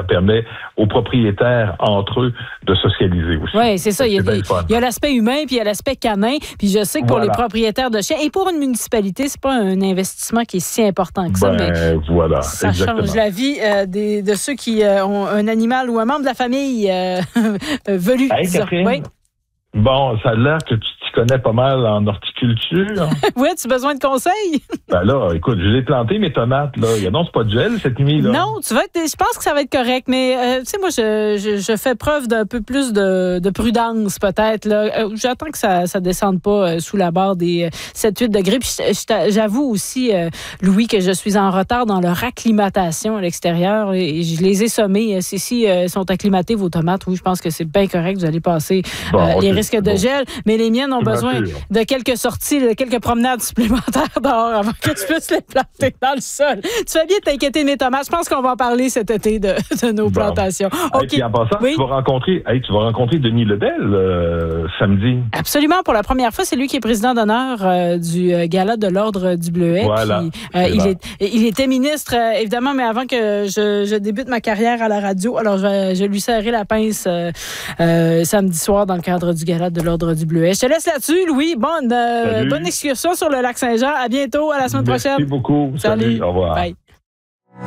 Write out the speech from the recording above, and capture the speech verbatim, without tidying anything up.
ça permet aux propriétaires, entre eux, de socialiser aussi. Oui, c'est ça. Il y a, il y a l'aspect humain, puis il y a l'aspect canin. Puis je sais que pour voilà. les propriétaires de chiens, et pour une municipalité, c'est pas un investissement qui est si important que ça, ben, mais voilà, ça exactement. change la vie euh, des, de ceux qui euh, ont un animal ou un membre de la famille euh, velu. Hey, Catherine, oui. Bon, ça a l'air que tu t'y connais pas mal en horticulture. Oui, tu as besoin de conseils? Ben là, écoute, je l'ai planté, mes tomates, là. Il y a donc pas de gel cette nuit, là. Non, tu vas être, je pense que ça va être correct, mais euh, tu sais, moi, je, je, je fais preuve d'un peu plus de, de prudence, peut-être, là. Euh, j'attends que ça ne descende pas euh, sous la barre des euh, sept huit degrés. Puis je, je, j'avoue aussi, euh, Louis, que je suis en retard dans leur acclimatation à l'extérieur. Et je les ai sommés. Si, si euh, sont acclimatés, vos tomates, oui, je pense que c'est bien correct. Vous allez passer bon, euh, les risques de bon. gel. Mais les miennes ont c'est besoin de quelques sorties, de quelques promenades supplémentaires dehors avant que tu puisses les planter dans le sol. Tu fais bien t'inquiéter de mes tomates. Je pense qu'on va en parler cet été de, de nos bon. plantations. Okay. Et puis en passant, oui. tu vas rencontrer, hey, tu vas rencontrer Denis Lebel euh, samedi. Absolument. Pour la première fois, c'est lui qui est président d'honneur euh, du euh, Gala de l'Ordre du Bleuet. Voilà. Puis, euh, il, est, il était ministre, euh, évidemment, mais avant que je, je débute ma carrière à la radio, alors je, je lui serrai la pince euh, euh, samedi soir dans le cadre du Gala de l'Ordre du Bleuet. Je te laisse là-dessus, Louis. Bonne, euh, bonne excursion sur le lac Saint-Jean. À bientôt, à la semaine Merci prochaine. Merci beaucoup. Salut. Salut. Au revoir. Bye.